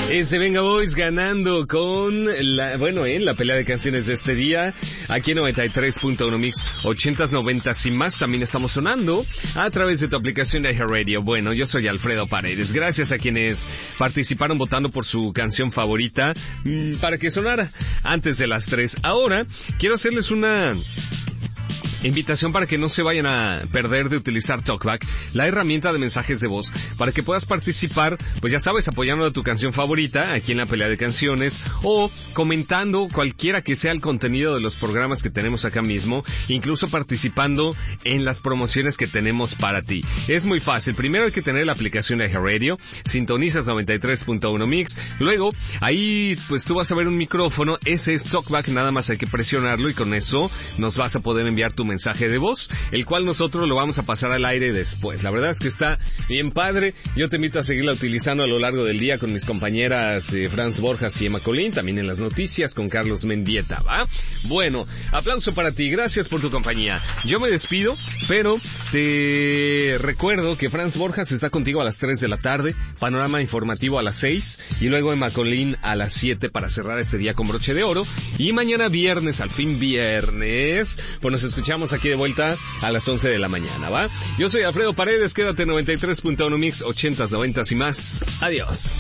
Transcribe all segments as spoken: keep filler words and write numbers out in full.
Ese Venga Boys ganando con la, bueno, en eh, la pelea de canciones de este día, aquí en noventa y tres punto uno Mix, ochentas, noventas y más, también estamos sonando a través de tu aplicación de iHeartRadio. Bueno, yo soy Alfredo Paredes, gracias a quienes participaron votando por su canción favorita mmm, para que sonara antes de las tres. Ahora, quiero hacerles una invitación para que no se vayan a perder de utilizar TalkBack, la herramienta de mensajes de voz, para que puedas participar, pues ya sabes, apoyando a tu canción favorita aquí en la pelea de canciones, o comentando cualquiera que sea el contenido de los programas que tenemos acá mismo, incluso participando en las promociones que tenemos para ti. Es muy fácil. Primero hay que tener la aplicación de iHeartRadio, sintonizas noventa y tres punto uno Mix, luego ahí pues tú vas a ver un micrófono, ese es TalkBack, nada más hay que presionarlo y con eso nos vas a poder enviar tu mensaje de voz, el cual nosotros lo vamos a pasar al aire después. La verdad es que está bien padre. Yo te invito a seguirla utilizando a lo largo del día con mis compañeras eh, Franz Borjas y Emma Colín, también en las noticias con Carlos Mendieta, ¿va? Bueno, aplauso para ti, gracias por tu compañía. Yo me despido, pero te recuerdo que Franz Borjas está contigo a las tres de la tarde, panorama informativo a las seis, y luego Emma Colín a las siete para cerrar este día con broche de oro, y mañana viernes, al fin viernes, pues nos escuchamos aquí de vuelta a las once de la mañana, ¿va? Yo soy Alfredo Paredes, quédate en noventa y tres punto uno Mix, ochentas, noventas y más. Adiós.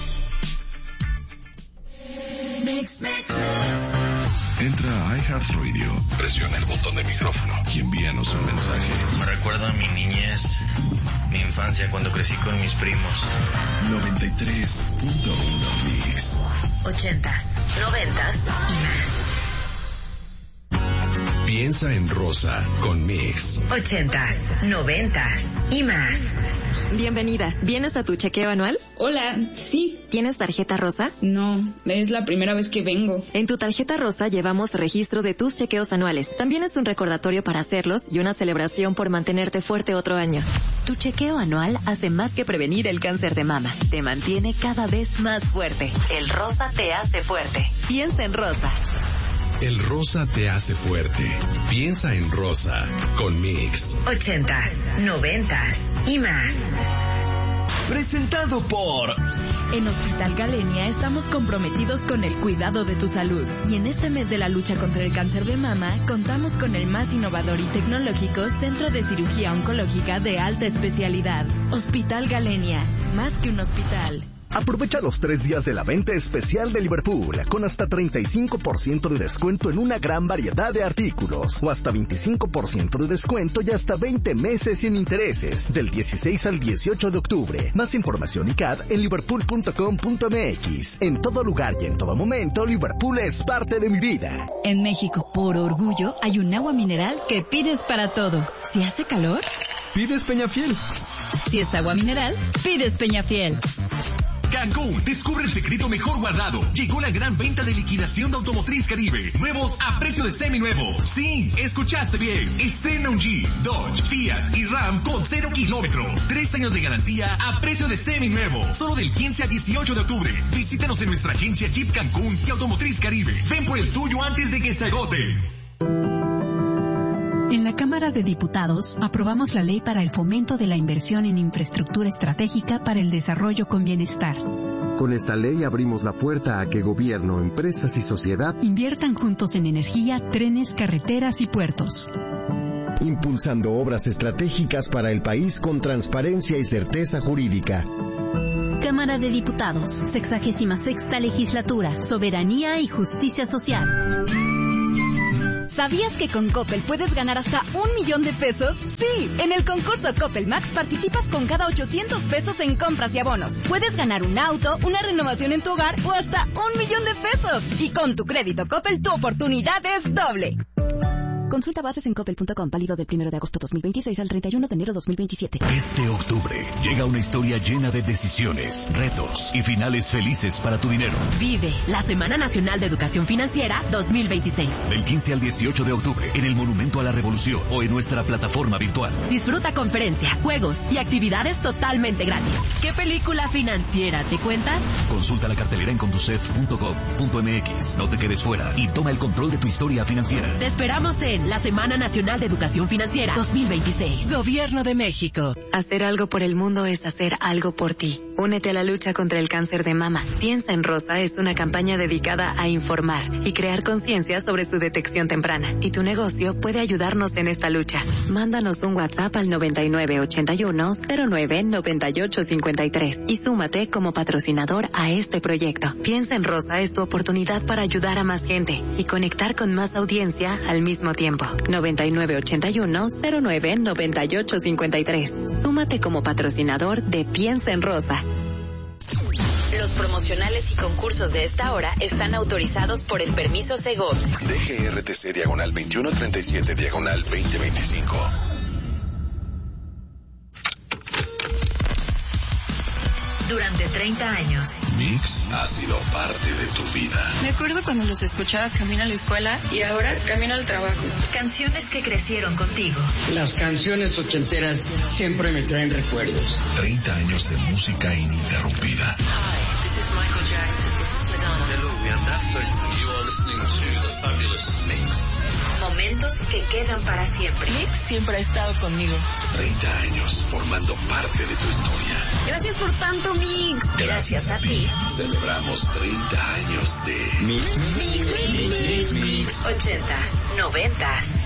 Entra a iHeartRadio, presiona el botón de micrófono y envíanos un mensaje. Me recuerda a mi niñez, mi infancia cuando crecí con mis primos. noventa y tres punto uno Mix. Ochentas, noventas y más. Piensa en rosa con Mix. Ochentas, noventas y más. Bienvenida. ¿Vienes a tu chequeo anual? Hola, sí. ¿Tienes tarjeta rosa? No, es la primera vez que vengo. En tu tarjeta rosa llevamos registro de tus chequeos anuales. También es un recordatorio para hacerlos y una celebración por mantenerte fuerte otro año. Tu chequeo anual hace más que prevenir el cáncer de mama. Te mantiene cada vez más fuerte. El rosa te hace fuerte. Piensa en rosa. El rosa te hace fuerte. Piensa en rosa con Mix. Ochentas, noventas y más. Presentado por... En Hospital Galenia estamos comprometidos con el cuidado de tu salud. Y en este mes de la lucha contra el cáncer de mama, contamos con el más innovador y tecnológico centro de cirugía oncológica de alta especialidad. Hospital Galenia, más que un hospital. Aprovecha los tres días de la venta especial de Liverpool, con hasta treinta y cinco por ciento de descuento en una gran variedad de artículos, o hasta veinticinco por ciento de descuento y hasta veinte meses sin intereses, del dieciséis al dieciocho de octubre. Más información y C A D en liverpool punto com punto mx. En todo lugar y en todo momento, Liverpool es parte de mi vida. En México, por orgullo, hay un agua mineral que pides para todo. Si hace calor, pides Peñafiel. Si es agua mineral, pides Peñafiel. Cancún, descubre el secreto mejor guardado. Llegó la gran venta de liquidación de Automotriz Caribe. Nuevos a precio de seminuevo. Sí, escuchaste bien. Estrena un Jeep, Dodge, Fiat y Ram con cero kilómetros. Tres años de garantía a precio de seminuevo. Solo del quince al dieciocho de octubre. Visítanos en nuestra agencia Jeep Cancún y Automotriz Caribe. Ven por el tuyo antes de que se agote. En la Cámara de Diputados aprobamos la ley para el fomento de la inversión en infraestructura estratégica para el desarrollo con bienestar. Con esta ley abrimos la puerta a que gobierno, empresas y sociedad inviertan juntos en energía, trenes, carreteras y puertos. Impulsando obras estratégicas para el país con transparencia y certeza jurídica. Cámara de Diputados, sexagésima sexta legislatura, soberanía y justicia social. ¿Sabías que con Coppel puedes ganar hasta un millón de pesos? Sí, en el concurso Coppel Max participas con cada ochocientos pesos en compras y abonos. Puedes ganar un auto, una renovación en tu hogar o hasta un millón de pesos. Y con tu crédito Coppel, tu oportunidad es doble. Consulta bases en coppel punto com, válido del primero de agosto dos mil veintiséis al treinta y uno de enero dos mil veintisiete. Este octubre llega una historia llena de decisiones, retos y finales felices para tu dinero. Vive la Semana Nacional de Educación Financiera dos mil veintiséis. Del quince al dieciocho de octubre en el Monumento a la Revolución o en nuestra plataforma virtual. Disfruta conferencias, juegos y actividades totalmente gratis. ¿Qué película financiera te cuentas? Consulta la cartelera en conducef punto gov punto mx. No te quedes fuera y toma el control de tu historia financiera. Te esperamos en la Semana Nacional de Educación Financiera dos mil veintiséis. Gobierno de México. Hacer algo por el mundo es hacer algo por ti. Únete a la lucha contra el cáncer de mama. Piensa en Rosa es una campaña dedicada a informar y crear conciencia sobre su detección temprana. Y tu negocio puede ayudarnos en esta lucha. Mándanos un WhatsApp al noventa y nueve ochenta y uno cero nueve noventa y ocho cincuenta y tres y súmate como patrocinador a este proyecto. Piensa en Rosa es tu oportunidad para ayudar a más gente y conectar con más audiencia al mismo tiempo. noventa y nueve ochenta y uno cero nueve noventa y ocho cincuenta y tres. Súmate como patrocinador de Piensa en Rosa. Los promocionales y concursos de esta hora están autorizados por el permiso Segov. D G R T C diagonal veintiuno treinta y siete diagonal veinte veinticinco. Durante treinta años. Mix ha sido parte de tu vida. Me acuerdo cuando los escuchaba camino a la escuela y ahora camino al trabajo. Canciones que crecieron contigo. Las canciones ochenteras siempre me traen recuerdos. treinta años de música ininterrumpida. Hi, this is Michael Jackson. This is Madonna. Hello, we are Daft Punk. You are listening to The Fabulous Mix. Momentos que quedan para siempre. Mix siempre ha estado conmigo. treinta años formando parte de tu historia. Gracias por tanto, Mix. Gracias a ti. Celebramos treinta años de Mix, Mix, Mix, Mix, Mix. Ochentas, noventas.